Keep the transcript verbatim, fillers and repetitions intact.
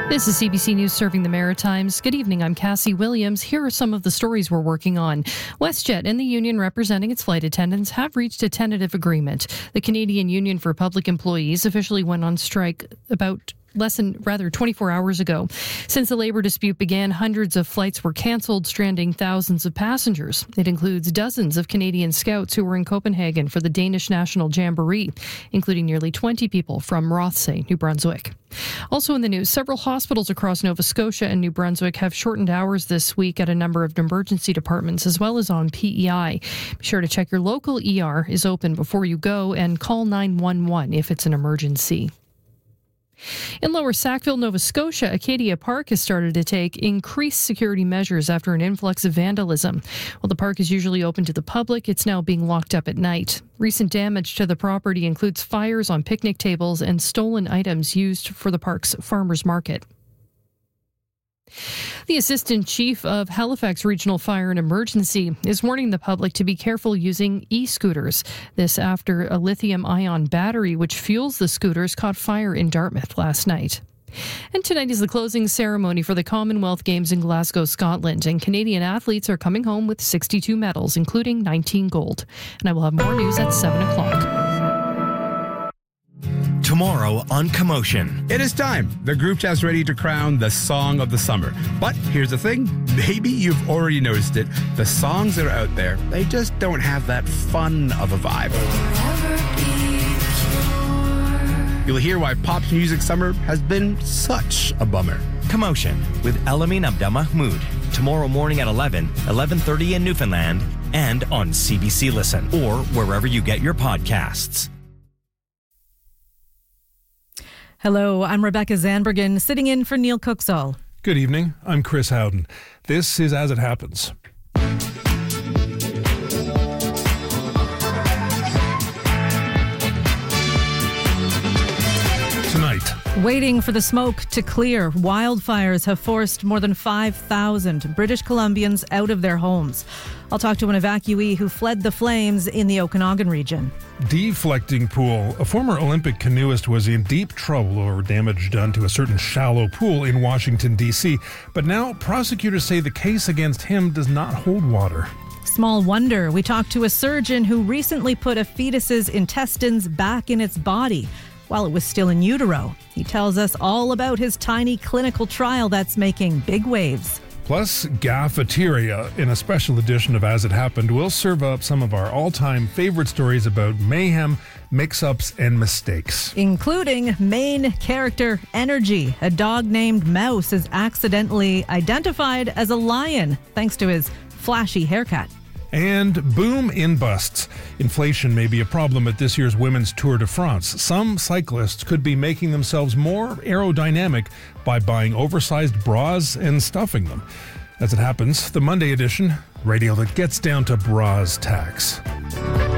This is C B C News serving the Maritimes. Good evening, I'm Cassie Williams. Here are some of the stories we're working on. WestJet and the union representing its flight attendants have reached a tentative agreement. The Canadian Union for Public Employees officially went on strike about less than, rather, twenty-four hours ago. Since the labor dispute began, hundreds of flights were cancelled, stranding thousands of passengers. It includes dozens of Canadian Scouts who were in Copenhagen for the Danish National Jamboree, including nearly twenty people from Rothesay, New Brunswick. Also in the news, several hospitals across Nova Scotia and New Brunswick have shortened hours this week at a number of emergency departments as well as on P E I. Be sure to check your local E R is open before you go and call nine one one if it's an emergency. In Lower Sackville, Nova Scotia, Acadia Park has started to take increased security measures after an influx of vandalism. While the park is usually open to the public, it's now being locked up at night. Recent damage to the property includes fires on picnic tables and stolen items used for the park's farmers market. The Assistant Chief of Halifax Regional Fire and Emergency is warning the public to be careful using e-scooters. This after a lithium-ion battery which fuels the scooters caught fire in Dartmouth last night. And tonight is the closing ceremony for the Commonwealth Games in Glasgow, Scotland, and Canadian athletes are coming home with sixty-two medals, including nineteen gold. And I will have more news at seven o'clock. Tomorrow on Commotion. It is time. The group chat's ready to crown the song of the summer. But here's the thing. Maybe you've already noticed it. The songs that are out there, they just don't have that fun of a vibe. You'll hear why pop music summer has been such a bummer. Commotion with Elamin Abdelmahmoud. Tomorrow morning at eleven, eleven thirty in Newfoundland, and on C B C Listen or wherever you get your podcasts. Hello, I'm Rebecca Zanbergen, sitting in for Neil Cooksall. Good evening, I'm Chris Howden. This is As It Happens. Tonight. Waiting for the smoke to clear, wildfires have forced more than five thousand British Columbians out of their homes. I'll talk to an evacuee who fled the flames in the Okanagan region. Deflecting pool. A former Olympic canoeist was in deep trouble over damage done to a certain shallow pool in Washington, D C, but now prosecutors say the case against him does not hold water. Small wonder, we talked to a surgeon who recently put a fetus's intestines back in its body while it was still in utero. He tells us all about his tiny clinical trial that's making big waves. Plus, Gaffeteria, in a special edition of As It Happened, we'll serve up some of our all-time favorite stories about mayhem, mix-ups, and mistakes. Including main character Energy. A dog named Mouse is accidentally identified as a lion thanks to his flashy haircut. And boom in busts. Inflation may be a problem at this year's Women's Tour de France. Some cyclists could be making themselves more aerodynamic by buying oversized bras and stuffing them. As It Happens, the Monday edition, radio that gets down to bras tax.